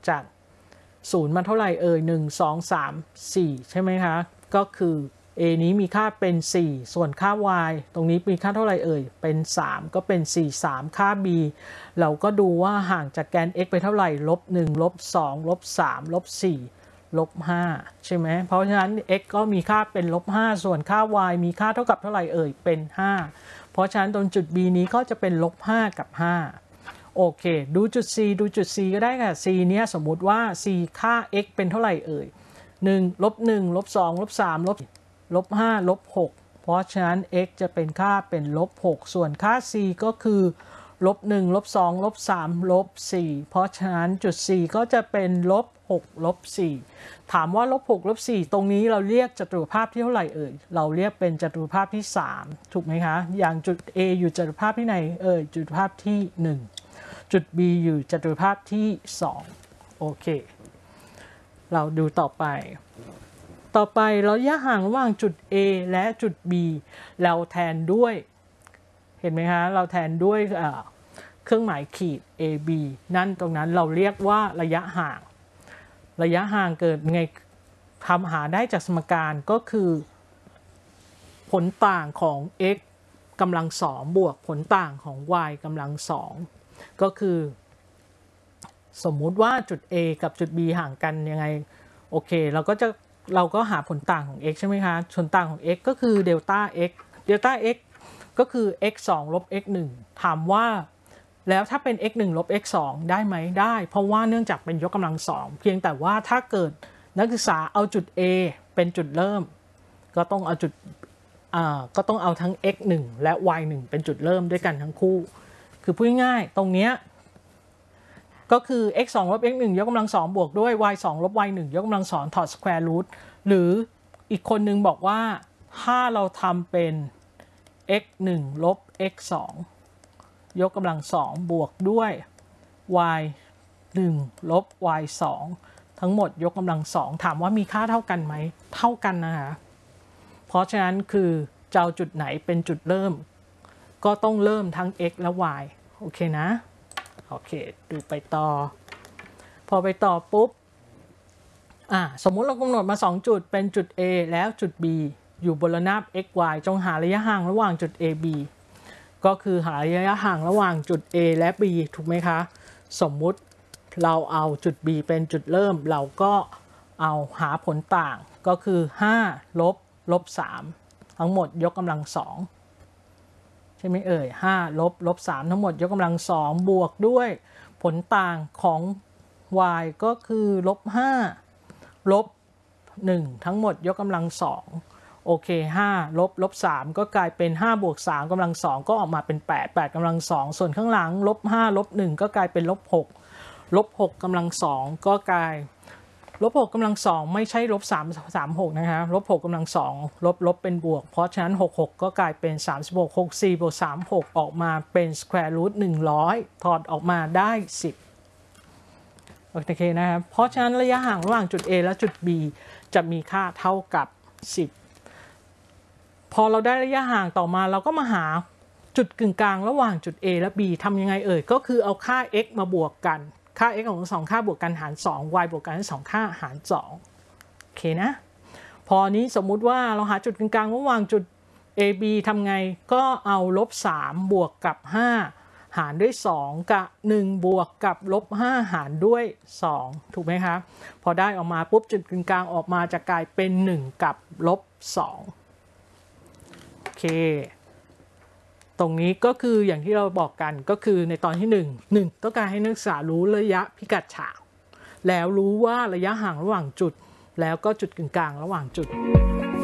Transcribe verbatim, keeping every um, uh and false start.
จากศูนย์มาเท่าไหร่เอ่ยหนึ่ง สอง สาม สี่ใช่ไหมคะก็คือ a นี้มีค่าเป็นสี่ส่วนค่า y ตรงนี้มีค่าเท่าไหร่เอ่ยเป็นสามก็เป็นสี่ สามค่า b เราก็ดูว่าห่างจากแกน x ไปเท่าไหร่ลบหนึ่งลบสองลบสามลบสี่ลบห้าใช่ไหมเพราะฉะนั้น x ก็มีค่าเป็นลบห้าส่วนค่า y มีค่าเท่ากับเท่าไหร่เอ่ยเป็นห้าเพราะฉะนั้นตรงจุด b นี้ก็จะเป็นลบห้ากับห้าโอเคดูจุด c ดูจุด c ก็ได้ค่ะ c เนี้ยสมมุติว่า c ค่า x เป็นเท่าไหร่เอ่ยหนึ่งลบหนึ่งลบสองลบสามลบลบห้าลบหกเพราะฉะนั้น x จะเป็นค่าเป็นลบหกส่วนค่า c ก็คือลบหนึ่งลบสองลบสามลบสี่เพราะฉะนั้นจุด c ก็จะเป็นลบหกลบสี่ถามว่าลบหกลบสี่ตรงนี้เราเรียกจตุรภาพที่เท่าไหร่เอ่ยเราเรียกเป็นจตุรภาพที่สามถูกไหมคะอย่างจุด a อยู่จตุรภาพที่ไหนเอ่ยจตุรภาพที่หนึ่งจุด b อยู่จตุรภาพที่สองโอเคเราดูต่อไปต่อไประยะห่างระหว่างจุด A และจุด B เราแทนด้วยเห็นไหมคะเราแทนด้วยเครื่องหมายขีด A B นั่นตรงนั้นเราเรียกว่าระยะห่างระยะห่างเกิดไงทำหาได้จากสมการก็คือผลต่างของ x กำลังสองบวกผลต่างของ y กำลังสองก็คือสมมุติว่าจุด A กับจุด B ห่างกันยังไงโอเคเราก็จะเราก็หาผลต่างของ x ใช่ไหมคะผลต่างของ x ก็คือเดลต้า x เดลต้า x ก็คือ x สองลบ x หนึ่งถามว่าแล้วถ้าเป็น x หนึ่งลบ x สองได้ไหมได้เพราะว่าเนื่องจากเป็นยกกำลังสองเพียงแต่ว่าถ้าเกิดนักศึกษาเอาจุด A เป็นจุดเริ่มก็ต้องเอาจุดอ่าก็ต้องเอาทั้ง x หนึ่งและ y หนึ่งเป็นจุดเริ่มด้วยกันทั้งคู่คือพูดง่ายๆตรงเนี้ยก็คือ x สองลบ x หนึ่งยกกำลังสองบวกด้วย y สองลบ y หนึ่งยกกำลังสองถอดสแควร์รูทหรืออีกคนนึงบอกว่าถ้าเราทำเป็น x หนึ่งลบ x สองยกกำลังสองบวกด้วย y หนึ่งลบ y สองทั้งหมดยกกำลังสองถามว่ามีค่าเท่ากันไหมเท่ากันนะคะเพราะฉะนั้นคือจะเอาจุดไหนเป็นจุดเริ่มก็ต้องเริ่มทั้ง x และ y โอเคนะโอเคดูไปต่อพอไปต่อปุ๊บอ่าสมมุติเรากำหนดมาสองจุดเป็นจุด A แล้วจุด B อยู่บนระนาบ x y จงหาระยะห่างระหว่างจุด A B ก็คือหาระยะห่างระหว่างจุด A และ B ถูกไหมคะสมมุติเราเอาจุด B เป็นจุดเริ่มเราก็เอาหาผลต่างก็คือห้าลบลบสามทั้งหมดยกกำลังสองใช่ไหมเอ่ยห้าลบลบสามทั้งหมดยกกำลังสองบวกด้วยผลต่างของ y ก็คือลบห้าลบหนึ่งทั้งหมดยกกำลังสองโอเคห้าลบลบสามก็กลายเป็นห้าบวกสามกำลังสองก็ออกมาเป็นแปด แปดกำลังสองส่วนข้างหลังลบห้าลบหนึ่งก็กลายเป็นลบหกลบหกกำลังสองก็กลายลบหกกำลังสองไม่ใช่ลบสาม สาม หกนะคะลบหกกำลังสองลบลบเป็นบวกเพราะฉะนั้นหก หกก็กลายเป็นสามสิบหก หก สี่บวกสาม หกออกมาเป็นสแควร์รูทหนึ่งร้อยถอดออกมาได้สิบโอเคนะครับเพราะฉะนั้นระยะห่างระหว่างจุด A และจุด B จะมีค่าเท่ากับสิบพอเราได้ระยะห่างต่อมาเราก็มาหาจุดกึ่งกลางระหว่างจุด A และ B ทำยังไงเอ่ยก็คือเอาค่า x มาบวกกันค่า x ของสองค่าบวกกันหารสอง y บวกกันทั้งสองค่าหารสองโอเคนะพอนี้สมมุติว่าเราหาจุดกึ่งกลางระหว่างจุด A B ทำไงก็เอาลบสามบวกกับห้าหารด้วยสองกับหนึ่งบวกกับลบห้าหารด้วยสองถูกไหมคะพอได้ออกมาปุ๊บจุดกึ่งกลางออกมาจะกลายเป็นหนึ่งกับลบสองโอเคตรงนี้ก็คืออย่างที่เราบอกกันก็คือในตอนที่หนึ่ง หนึ่งต้องการให้นักศึกษารู้ระยะพิกัดฉากแล้วรู้ว่าระยะห่างระหว่างจุดแล้วก็จุดกึ่งกลางระหว่างจุด